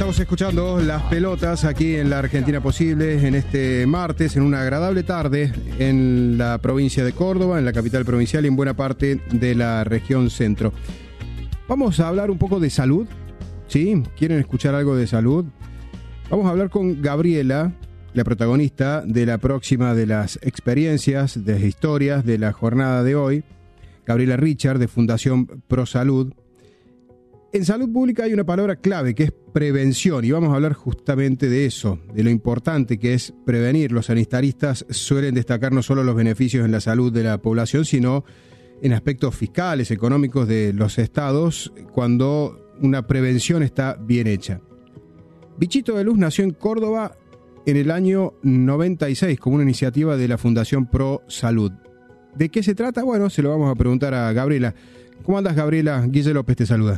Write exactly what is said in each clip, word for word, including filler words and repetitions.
Estamos escuchando Las Pelotas aquí en La Argentina Posible en este martes, en una agradable tarde en la provincia de Córdoba, en la capital provincial y en buena parte de la región centro. Vamos a hablar un poco de salud, ¿sí? ¿Quieren escuchar algo de salud? Vamos a hablar con Gabriela, la protagonista de la próxima de las experiencias, de las historias de la jornada de hoy. Gabriela Richard, de Fundación Pro Salud. En salud pública hay una palabra clave que es prevención y vamos a hablar justamente de eso, de lo importante que es prevenir. Los sanitaristas suelen destacar no solo los beneficios en la salud de la población, sino en aspectos fiscales, económicos de los estados, cuando una prevención está bien hecha. Bichito de Luz nació en Córdoba en el año noventa y seis como una iniciativa de la Fundación Pro Salud. ¿De qué se trata? Bueno, se lo vamos a preguntar a Gabriela. ¿Cómo andas, Gabriela? Guille López te saluda.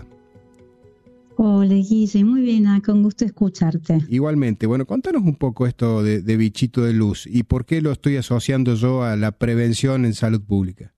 Hola, Guille, muy bien, ah, con gusto escucharte. Igualmente. Bueno, contanos un poco esto de, de Bichito de Luz y por qué lo estoy asociando yo a la prevención en salud pública.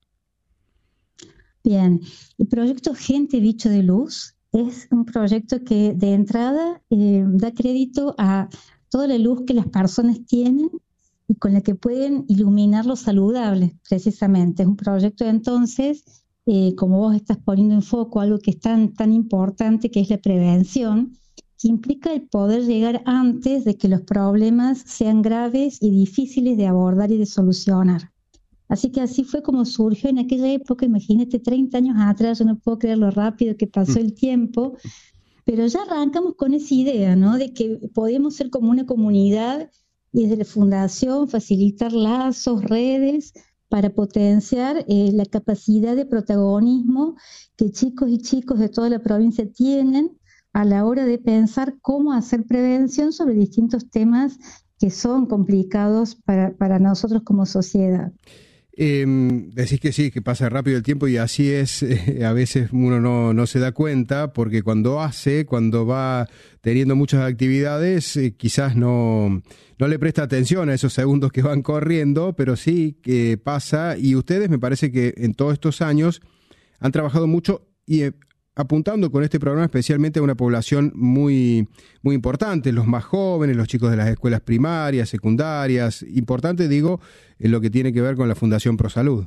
Bien, el proyecto Gente Bicho de Luz es un proyecto que de entrada eh, da crédito a toda la luz que las personas tienen y con la que pueden iluminar lo saludable, precisamente. Es un proyecto entonces... Eh, como vos estás poniendo en foco algo que es tan, tan importante, que es la prevención, que implica el poder llegar antes de que los problemas sean graves y difíciles de abordar y de solucionar. Así que así fue como surgió en aquella época, imagínate, treinta años atrás, yo no puedo creer lo rápido que pasó el tiempo, pero ya arrancamos con esa idea, ¿no?, de que podíamos ser como una comunidad y desde la fundación facilitar lazos, redes, para potenciar eh, la capacidad de protagonismo que chicos y chicos de toda la provincia tienen a la hora de pensar cómo hacer prevención sobre distintos temas que son complicados para, para nosotros como sociedad. Eh, decís que sí, que pasa rápido el tiempo y así es, eh, a veces uno no, no se da cuenta porque cuando hace, cuando va teniendo muchas actividades, eh, quizás no, no le presta atención a esos segundos que van corriendo, pero sí que pasa y ustedes me parece que en todos estos años han trabajado mucho y eh, apuntando con este programa especialmente a una población muy, muy importante, los más jóvenes, los chicos de las escuelas primarias, secundarias, importante digo, en lo que tiene que ver con la Fundación Pro Salud.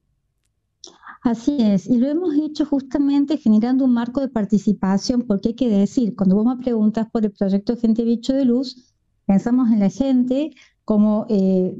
Así es, y lo hemos hecho justamente generando un marco de participación, porque hay que decir, cuando vos me preguntas por el proyecto Gente Bicho de Luz, pensamos en la gente como... Eh,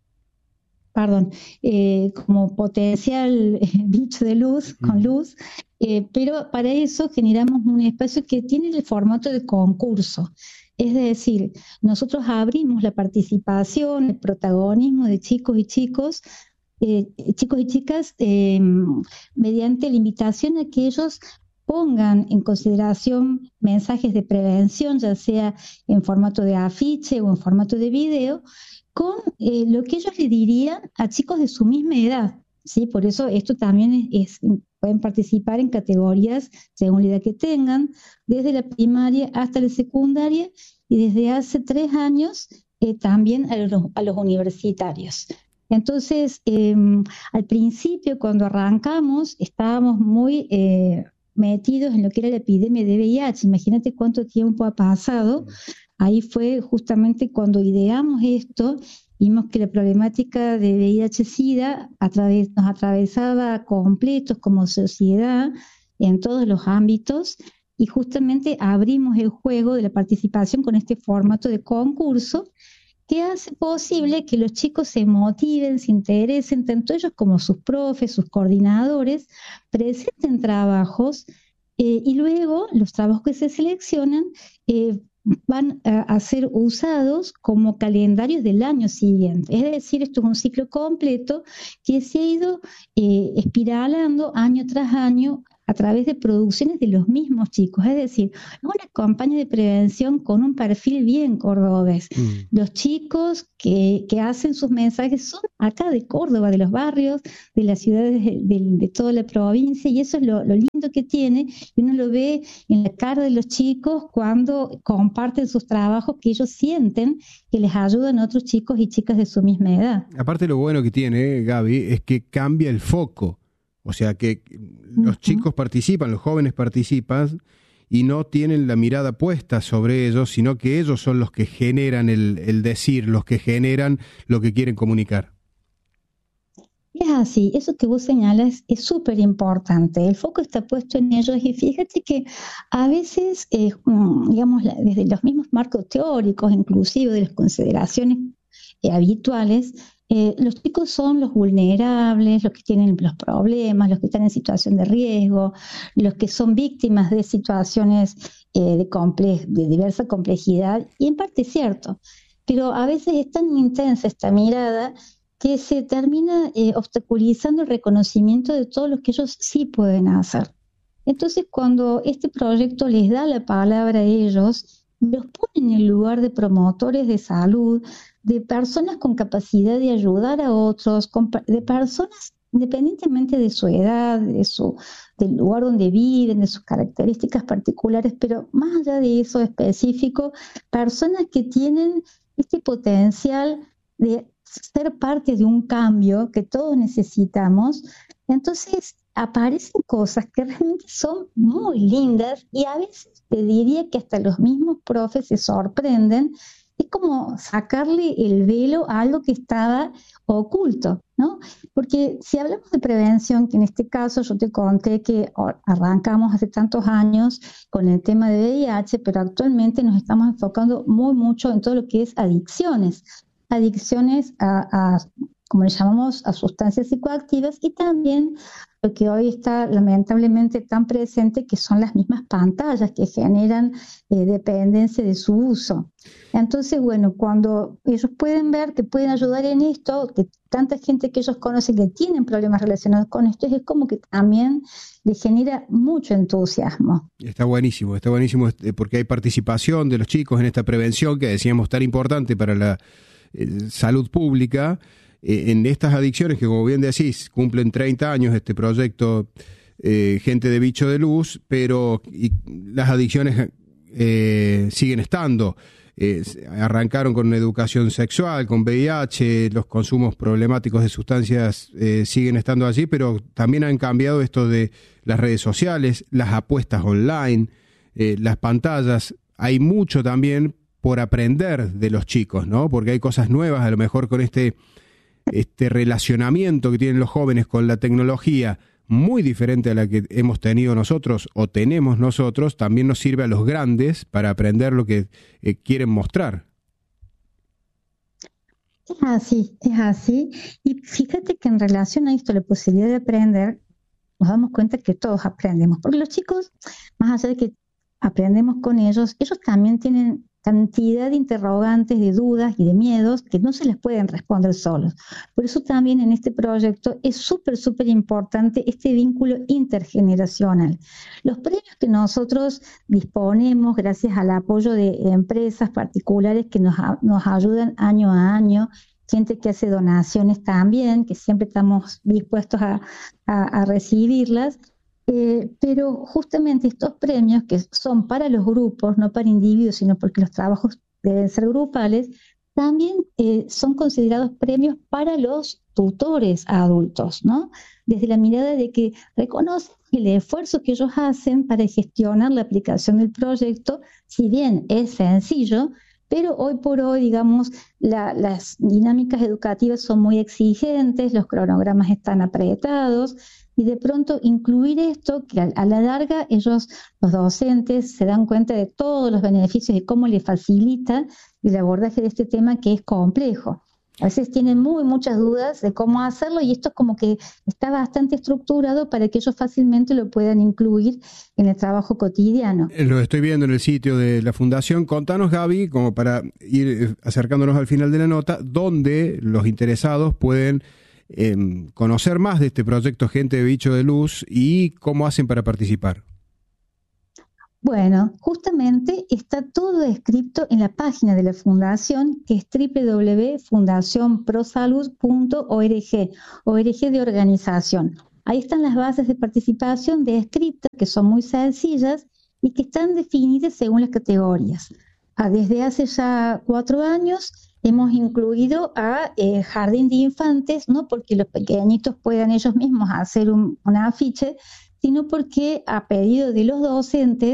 perdón, eh, como potencial eh, bicho de luz, con luz, eh, pero para eso generamos un espacio que tiene el formato de concurso. Es decir, nosotros abrimos la participación, el protagonismo de chicos y chicos, eh, chicos y chicas, eh, mediante la invitación a que ellos pongan en consideración mensajes de prevención, ya sea en formato de afiche o en formato de video, con eh, lo que ellos le dirían a chicos de su misma edad, ¿sí? Por eso esto también es, es, pueden participar en categorías según la edad que tengan, desde la primaria hasta la secundaria y desde hace tres años eh, también a los, a los universitarios. Entonces, eh, al principio cuando arrancamos estábamos muy eh, metidos en lo que era la epidemia de V I H, imagínate cuánto tiempo ha pasado. Ahí fue justamente cuando ideamos esto, vimos que la problemática de V I H-Sida atraves, nos atravesaba completos como sociedad en todos los ámbitos y justamente abrimos el juego de la participación con este formato de concurso que hace posible que los chicos se motiven, se interesen, tanto ellos como sus profes, sus coordinadores, presenten trabajos eh, y luego los trabajos que se seleccionan eh, van a, a ser usados como calendarios del año siguiente. Es decir, esto es un ciclo completo que se ha ido eh, espiralando año tras año a través de producciones de los mismos chicos. Es decir, una campaña de prevención con un perfil bien cordobés. Mm. Los chicos que, que hacen sus mensajes son acá de Córdoba, de los barrios, de las ciudades de, de, de toda la provincia, y eso es lo, lo lindo que tiene, y uno lo ve en la cara de los chicos cuando comparten sus trabajos, que ellos sienten que les ayudan a otros chicos y chicas de su misma edad. Aparte, lo bueno que tiene, Gaby, es que cambia el foco. O sea que los uh-huh. chicos participan, los jóvenes participan y no tienen la mirada puesta sobre ellos, sino que ellos son los que generan el, el decir, los que generan lo que quieren comunicar. Es así, eso que vos señalas es súper importante. El foco está puesto en ellos y fíjate que a veces, eh, digamos, desde los mismos marcos teóricos, inclusive de las consideraciones eh, habituales, eh, los chicos son los vulnerables, los que tienen los problemas, los que están en situación de riesgo, los que son víctimas de situaciones eh, de, comple- de diversa complejidad, y en parte es cierto, pero a veces es tan intensa esta mirada que se termina eh, obstaculizando el reconocimiento de todo lo que ellos sí pueden hacer. Entonces, cuando este proyecto les da la palabra a ellos, los pone en el lugar de promotores de salud, de personas con capacidad de ayudar a otros, con, de personas independientemente de su edad, de su, del lugar donde viven, de sus características particulares, pero más allá de eso específico, personas que tienen este potencial de ser parte de un cambio que todos necesitamos. Entonces aparecen cosas que realmente son muy lindas y a veces te diría que hasta los mismos profes se sorprenden. Es como sacarle el velo a algo que estaba oculto, ¿no? Porque si hablamos de prevención, que en este caso yo te conté que arrancamos hace tantos años con el tema de V I H, pero actualmente nos estamos enfocando muy mucho en todo lo que es adicciones. adicciones a, a, como le llamamos, a sustancias psicoactivas, y también lo que hoy está lamentablemente tan presente, que son las mismas pantallas que generan eh, dependencia de su uso. Entonces, bueno, cuando ellos pueden ver que pueden ayudar en esto, que tanta gente que ellos conocen que tienen problemas relacionados con esto, es como que también les genera mucho entusiasmo. Está buenísimo, está buenísimo porque hay participación de los chicos en esta prevención que decíamos tan importante para la eh, salud pública, eh, en estas adicciones que, como bien decís, cumplen treinta años este proyecto eh, Gente de Bicho de Luz, pero y las adicciones eh, siguen estando. Eh, arrancaron con educación sexual, con V I H, los consumos problemáticos de sustancias eh, siguen estando allí, pero también han cambiado esto de las redes sociales, las apuestas online, eh, las pantallas. Hay mucho también por aprender de los chicos, ¿no? Porque hay cosas nuevas, a lo mejor con este, este relacionamiento que tienen los jóvenes con la tecnología, muy diferente a la que hemos tenido nosotros o tenemos nosotros, también nos sirve a los grandes para aprender lo que eh, quieren mostrar. Es así, es así. Y fíjate que en relación a esto, la posibilidad de aprender, nos damos cuenta que todos aprendemos, porque los chicos, más allá de que aprendemos con ellos, ellos también tienen cantidad de interrogantes, de dudas y de miedos que no se les pueden responder solos. Por eso también en este proyecto es súper, súper importante este vínculo intergeneracional. Los premios que nosotros disponemos gracias al apoyo de empresas particulares que nos, nos ayudan año a año, gente que hace donaciones también, que siempre estamos dispuestos a, a, a recibirlas. Eh, pero justamente estos premios, que son para los grupos, no para individuos, sino porque los trabajos deben ser grupales, también eh, son considerados premios para los tutores adultos, ¿no? Desde la mirada de que reconocen el esfuerzo que ellos hacen para gestionar la aplicación del proyecto, si bien es sencillo, pero hoy por hoy, digamos, la, las dinámicas educativas son muy exigentes, los cronogramas están apretados, y de pronto incluir esto, que a, a la larga ellos, los docentes, se dan cuenta de todos los beneficios y cómo les facilita el abordaje de este tema que es complejo. A veces tienen muy muchas dudas de cómo hacerlo y esto es como que está bastante estructurado para que ellos fácilmente lo puedan incluir en el trabajo cotidiano. Lo estoy viendo en el sitio de la Fundación. Contanos, Gaby, como para ir acercándonos al final de la nota, dónde los interesados pueden eh, conocer más de este proyecto Gente de Bicho de Luz y cómo hacen para participar. Bueno, justamente está todo escrito en la página de la Fundación, que es doble u doble u doble u punto fundación prosalud punto org, O R G de organización. Ahí están las bases de participación descritas, que son muy sencillas y que están definidas según las categorías. Ah, desde hace ya cuatro años hemos incluido a eh, jardín de infantes, no porque los pequeñitos puedan ellos mismos hacer un, un afiche, sino porque a pedido de los docentes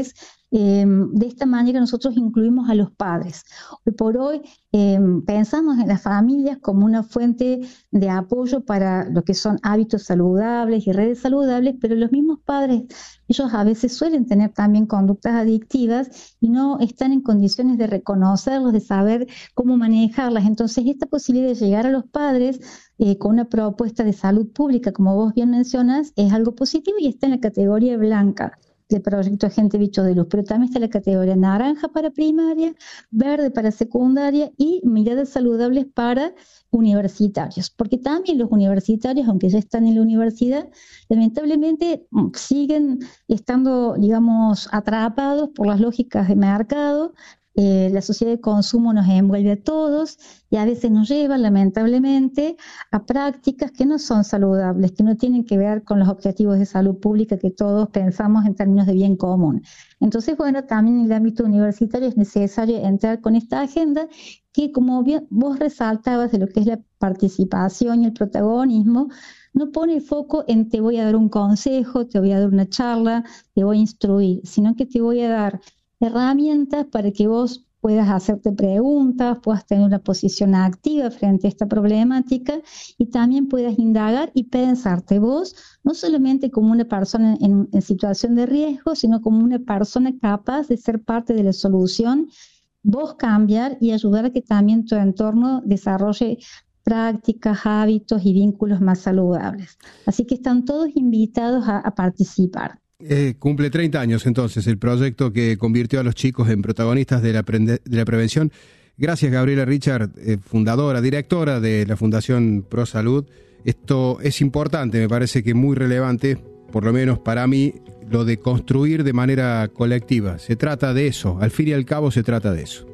Eh, de esta manera nosotros incluimos a los padres. Hoy por hoy eh, pensamos en las familias como una fuente de apoyo para lo que son hábitos saludables y redes saludables, pero los mismos padres, ellos a veces suelen tener también conductas adictivas y no están en condiciones de reconocerlos, de saber cómo manejarlas. Entonces, esta posibilidad de llegar a los padres eh, con una propuesta de salud pública, como vos bien mencionas, es algo positivo y está en la categoría blanca del proyecto Agente Bicho de Luz, pero también está la categoría naranja para primaria, verde para secundaria y miradas saludables para universitarios, porque también los universitarios, aunque ya están en la universidad, lamentablemente siguen estando, digamos, atrapados por las lógicas de mercado. Eh, la sociedad de consumo nos envuelve a todos y a veces nos lleva, lamentablemente, a prácticas que no son saludables, que no tienen que ver con los objetivos de salud pública que todos pensamos en términos de bien común. Entonces, bueno, también en el ámbito universitario es necesario entrar con esta agenda que, como bien vos resaltabas de lo que es la participación y el protagonismo, no pone el foco en te voy a dar un consejo, te voy a dar una charla, te voy a instruir, sino que te voy a dar herramientas para que vos puedas hacerte preguntas, puedas tener una posición activa frente a esta problemática y también puedas indagar y pensarte vos, no solamente como una persona en, en situación de riesgo, sino como una persona capaz de ser parte de la solución, vos cambiar y ayudar a que también tu entorno desarrolle prácticas, hábitos y vínculos más saludables. Así que están todos invitados a, a participar. Eh, cumple treinta años entonces el proyecto que convirtió a los chicos en protagonistas de la, prende- de la prevención. Gracias, Gabriela Richard, eh, fundadora, directora de la Fundación Pro Salud. Esto es importante, me parece que muy relevante, por lo menos para mí, lo de construir de manera colectiva. Se trata de eso, al fin y al cabo se trata de eso.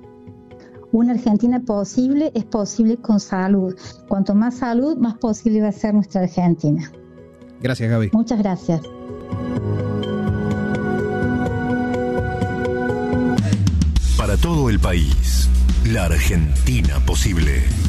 Una Argentina posible es posible con salud. Cuanto más salud, más posible va a ser nuestra Argentina. Gracias, Gaby. Muchas gracias. Para todo el país, la Argentina posible.